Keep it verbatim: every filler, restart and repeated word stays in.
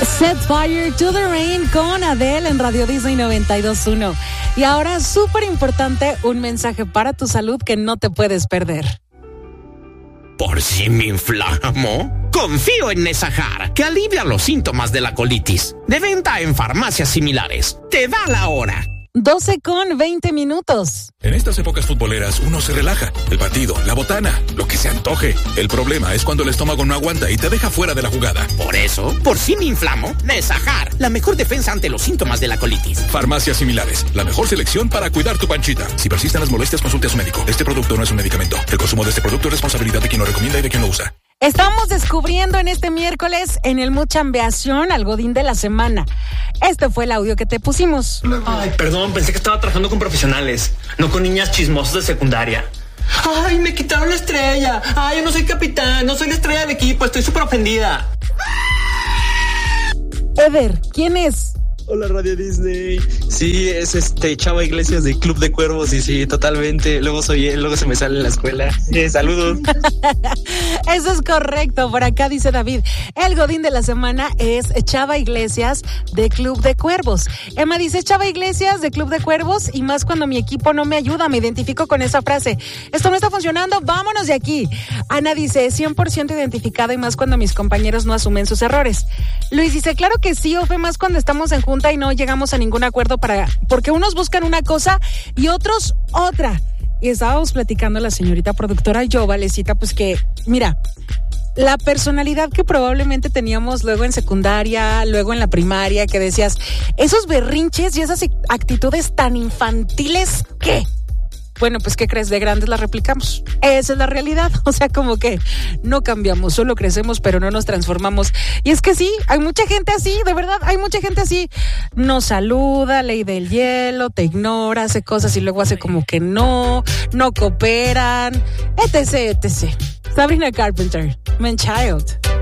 Set Fire to the Rain con Adele en Radio Disney noventa y dos punto uno. Y ahora, súper importante, un mensaje para tu salud que no te puedes perder. ¿Por si me inflamo? Confío en Nesajar, que alivia los síntomas de la colitis. De venta en farmacias similares. Te da la hora. doce con veinte minutos. En estas épocas futboleras uno se relaja. El partido, la botana, lo que se antoje. El problema es cuando el estómago no aguanta y te deja fuera de la jugada. Por eso, por si me inflamo, Nesajar, la mejor defensa ante los síntomas de la colitis. Farmacias similares, la mejor selección para cuidar tu panchita. Si persisten las molestias, consulte a su médico. Este producto no es un medicamento. El consumo de este producto es responsabilidad de quien lo recomienda y de quien lo usa. Estamos descubriendo en este miércoles en el Muchambeación al Godín de la semana. Este fue el audio que te pusimos. Ay, perdón, pensé que estaba trabajando con profesionales, no con niñas chismosas de secundaria. Ay, me quitaron la estrella. Ay, yo no soy capitán, no soy la estrella del equipo, estoy súper ofendida. Eder, ¿quién es? Hola, Radio Disney. Sí, es este Chava Iglesias de Club de Cuervos. Y sí, totalmente. Luego soy él, luego se me sale en la escuela. Sí, saludos. Eso es correcto. Por acá dice David, el Godín de la semana es Chava Iglesias de Club de Cuervos. Emma dice, Chava Iglesias de Club de Cuervos, y más cuando mi equipo no me ayuda. Me identifico con esa frase. Esto no está funcionando, vámonos de aquí. Ana dice, cien por ciento identificada, y más cuando mis compañeros no asumen sus errores. Luis dice, claro que sí, Ofe, más cuando estamos en junta y no llegamos a ningún acuerdo para, porque unos buscan una cosa y otros otra. Y estábamos platicando la señorita productora y yo, Valecita, pues que, mira, la personalidad que probablemente teníamos luego en secundaria, luego en la primaria, que decías, esos berrinches y esas actitudes tan infantiles, ¿qué? Bueno, pues, ¿qué crees? De grandes las replicamos. Esa es la realidad. O sea, como que no cambiamos, solo crecemos, pero no nos transformamos. Y es que sí, hay mucha gente así, de verdad, hay mucha gente así. Nos saluda, ley del hielo, te ignora, hace cosas y luego hace como que no, no cooperan, etc, etcétera. Sabrina Carpenter, Man Child.